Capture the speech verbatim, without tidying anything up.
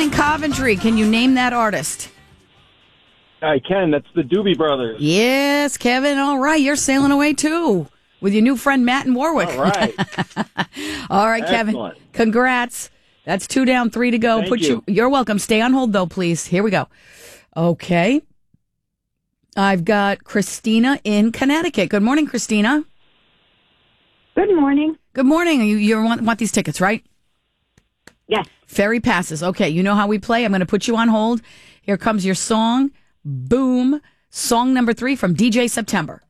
in Coventry. Can you name that artist? I can. That's the Doobie Brothers. Yes, Kevin. All right. You're sailing away, too, with your new friend Matt and Warwick. All right. All right, Kevin. Excellent. Congrats. That's two down, three to go. Thank Put you. you. You're welcome. Stay on hold, though, please. Here we go. Okay. I've got Christina in Connecticut. Good morning, Christina. Good morning. Good morning. You, you want, want these tickets, right? Yes. Ferry passes. Okay, you know how we play. I'm going to put you on hold. Here comes your song. Boom. Song number three from D J September.